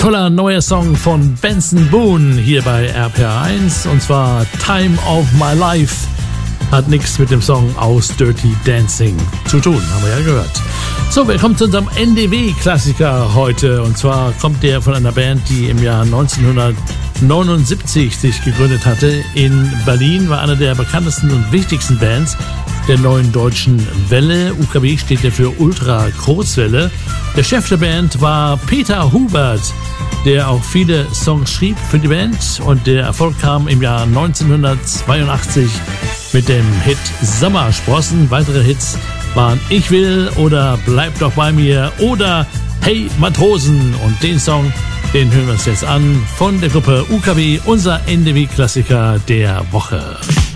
toller neuer Song von Benson Boone hier bei RPR1 und zwar Time of My Life. Hat nichts mit dem Song aus Dirty Dancing zu tun, haben wir ja gehört. So, wir kommen zu unserem NDW-Klassiker heute und zwar kommt der von einer Band, die im Jahr 1979 sich gegründet hatte. In Berlin war einer der bekanntesten und wichtigsten Bands der neuen deutschen Welle. UKW steht ja für Ultra Kurzwelle. Der Chef der Band war Peter Hubert, der auch viele Songs schrieb für die Band und der Erfolg kam im Jahr 1982 mit dem Hit Sommersprossen. Weitere Hits waren Ich will oder Bleib doch bei mir oder Hey Matrosen und den Song, den hören wir uns jetzt an von der Gruppe UKW, unser NDW-Klassiker der Woche.